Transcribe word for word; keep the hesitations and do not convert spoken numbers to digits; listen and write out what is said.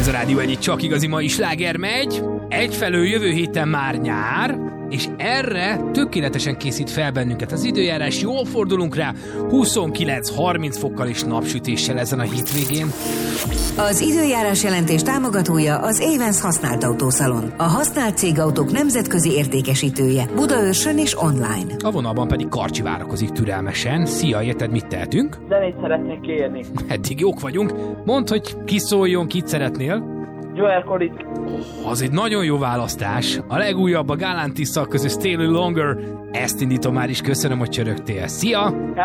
Ez a Rádió Egy csak igazi mai sláger megy. Egyfelől jövő héten már nyár, és erre tökéletesen készít fel bennünket az időjárás, jól fordulunk rá, huszonkilenc-harminc fokkal és napsütéssel ezen a hétvégén. Az időjárás jelentés támogatója az Avens használt autószalon. A használt cégautók nemzetközi értékesítője, Budaörsön és online. A vonalban pedig Karcsi várakozik türelmesen. Szia, érted, mit tehetünk? Zenét szeretnék kérni. Eddig jók vagyunk. Mondd, hogy ki szóljon, kit szeretnél? Joel Collins. Az egy nagyon jó választás. A legújabb a Galantis közül Stay Longer. Ezt indítom már is, köszönöm, hogy csörögtél. Szia! Ja,